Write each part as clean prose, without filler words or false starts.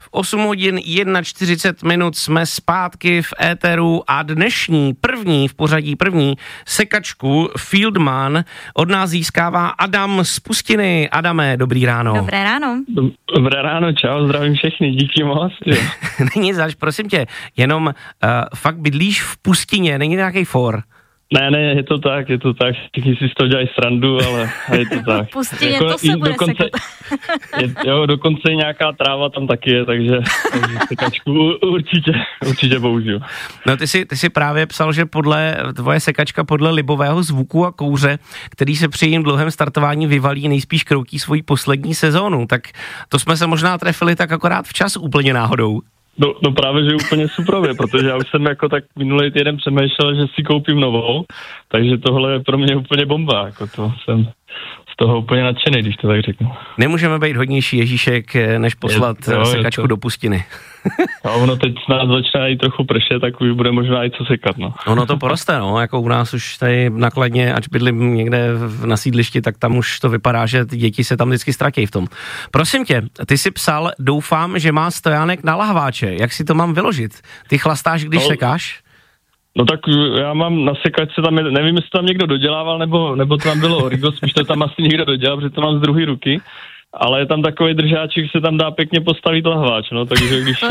8 hodin 41 jsme zpátky v éteru a dnešní první sekačku Fieldman od nás získává Adam z Pustiny. Adame, dobrý ráno. Dobré ráno. Dobré ráno, čau, zdravím všechny, díky moc. Není zač, prosím tě, jenom fakt bydlíš v Pustině, není nějaký for? Ne, je to tak, všichni si z toho dělají srandu, ale je to tak. Pustině, jako, to se bude sekat. Dokonce i nějaká tráva tam taky je, takže sekačku určitě použiju. No ty jsi právě psal, že tvoje sekačka podle libového zvuku a kouře, který se při jejím dlouhém startování vyvalí, nejspíš kroutí svoji poslední sezónu, tak to jsme se možná trefili tak akorát včas úplně náhodou. No právě, že úplně suprově, protože já už jsem jako tak minulý týden přemýšlel, že si koupím novou, takže tohle je pro mě úplně bomba, jako to jsem z toho úplně nadšený, když to tak řeknu. Nemůžeme být hodnější Ježíšek, než poslat sekačku do Pustiny. A ono teď nás začíná i trochu pršet, tak už bude možná i co sekat, no. Ono to poroste, no, jako u nás už tady nakladně, ač bydlím někde na sídlišti, tak tam už to vypadá, že ty děti se tam vždycky ztratí v tom. Prosím tě, ty jsi psal, doufám, že má stojánek na lahváče, jak si to mám vyložit? Ty chlastáš, když sekáš? No tak já mám na sekačce tam, nevím, jestli to tam někdo dodělával, nebo to tam bylo origo, spíš to tam asi někdo dodělal, protože to mám z druhé ruky. Ale je tam takový držáček, že se tam dá pěkně postavit lahváč, no, takže když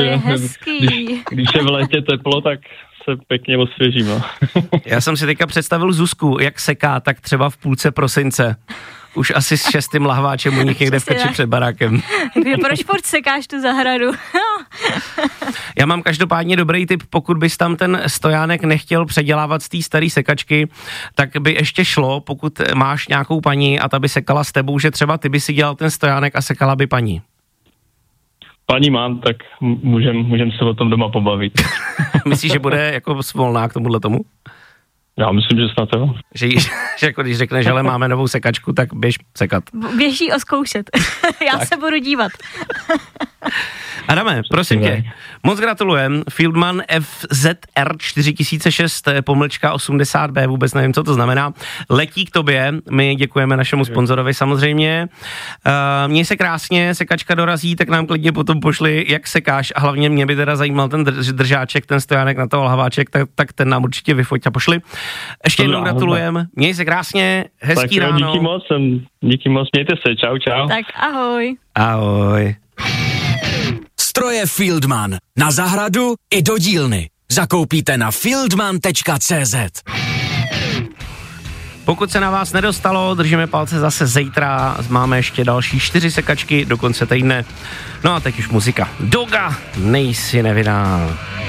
je v létě teplo, tak se pěkně osvěžím, no. Já jsem si teďka představil Zuzku, jak seká, tak třeba v půlce prosince. Už asi s 6. lahváčem u nich někde v peči před barákem. Proč furt sekáš tu zahradu? Já mám každopádně dobrý tip, pokud bys tam ten stojánek nechtěl předělávat z té staré sekačky, tak by ještě šlo, pokud máš nějakou paní a ta by sekala s tebou, že třeba ty by si dělal ten stojánek a sekala by paní. Paní mám, tak můžem se o tom doma pobavit. Myslíš, že bude jako svolná k tomuhle tomu? Já myslím, že snad jo. Že jako když řekneš, že máme novou sekačku, tak běž sekat. Běž jí oskoušet. Já tak se budu dívat. Adame, prosím tě, moc gratulujem. Fieldman FZR 4006 _80B, vůbec nevím, co to znamená. Letí k tobě, my děkujeme našemu sponzorovi samozřejmě. Měj se krásně, sekačka dorazí, tak nám klidně potom pošli, jak sekáš, a hlavně mě by teda zajímal ten držáček, ten stojánek na toho lahváček, tak ten nám určitě vyfoť a pošli. Ještě jednou gratulujem, měj se krásně, hezký ráno. Díky moc, mějte se, čau. Tak ahoj. Ahoj. Stroje Fieldman. Na zahradu i do dílny. Zakoupíte na fieldman.cz. Pokud se na vás nedostalo, držíme palce zase zítra. Máme ještě další 4 sekačky do konce týdne. No a teď už muzika. Doga, nejsi nevydal.